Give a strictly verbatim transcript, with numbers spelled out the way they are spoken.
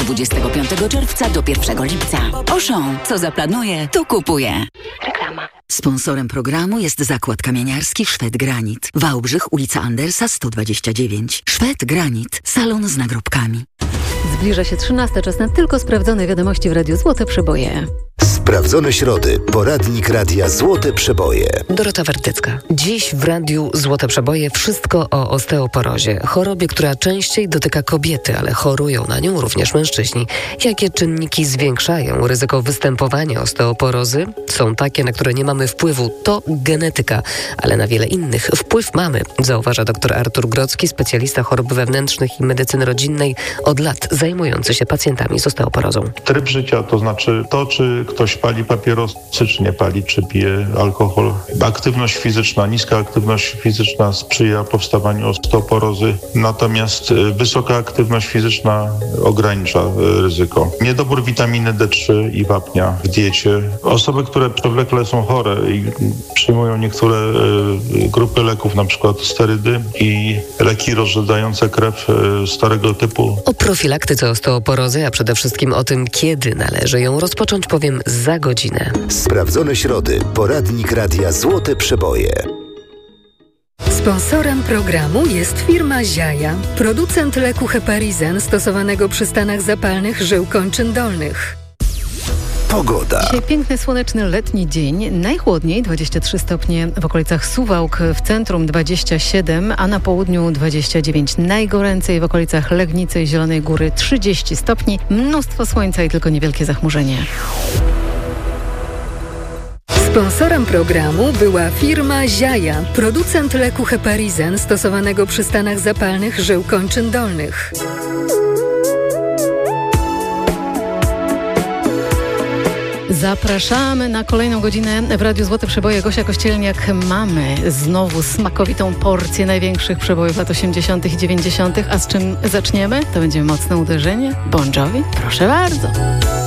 dwudziestego piątego czerwca do pierwszego lipca. Auchan, co zaplanuje, to kupuje. Reklama. Sponsorem programu jest Zakład Kamieniarski Szwed Granit. Wałbrzych, ulica Andersa sto dwadzieścia dziewięć. Szwed Granit. Salon z nagrobkami. Zbliża się trzynasta, czas na tylko sprawdzone wiadomości w Radiu Złote Przeboje. Sprawdzone środy. Poradnik Radia Złote Przeboje. Dorota Wertycka. Dziś w Radiu Złote Przeboje wszystko o osteoporozie. Chorobie, która częściej dotyka kobiety, ale chorują na nią również mężczyźni. Jakie czynniki zwiększają ryzyko występowania osteoporozy? Są takie, na które nie mamy wpływu. To genetyka, ale na wiele innych wpływ mamy, zauważa dr Artur Grodzki, specjalista chorób wewnętrznych i medycyny rodzinnej, od lat zajmujący się pacjentami z osteoporozą. Tryb życia, to znaczy to, czy ktoś pali papierosy, czy nie pali, czy pije alkohol. Aktywność fizyczna, niska aktywność fizyczna sprzyja powstawaniu osteoporozy, natomiast wysoka aktywność fizyczna ogranicza ryzyko. Niedobór witaminy D trzy i wapnia w diecie. Osoby, które przewlekle są chore i przyjmują niektóre grupy leków, na przykład sterydy i leki rozrzedzające krew starego typu. O profilaktyce osteoporozy, a przede wszystkim o tym, kiedy należy ją rozpocząć, powiem za godzinę. Sprawdzone środy. Poradnik Radia Złote Przeboje. Sponsorem programu jest firma Ziaja, producent leku Heparizen stosowanego przy stanach zapalnych żył kończyn dolnych. Pogoda. Dzisiaj piękny, słoneczny, letni dzień. Najchłodniej dwadzieścia trzy stopnie w okolicach Suwałk, w centrum dwadzieścia siedem, a na południu dwadzieścia dziewięć. Najgoręcej w okolicach Legnicy i Zielonej Góry trzydzieści stopni. Mnóstwo słońca i tylko niewielkie zachmurzenie. Sponsorem programu była firma Ziaja, producent leku Heparizen stosowanego przy stanach zapalnych żył kończyn dolnych. Zapraszamy na kolejną godzinę w Radiu Złote Przeboje. Gosia Kościelniak. Mamy znowu smakowitą porcję największych przebojów lat osiemdziesiątych i dziewięćdziesiątych. A z czym zaczniemy? To będzie mocne uderzenie. Bon Jovi. Proszę bardzo.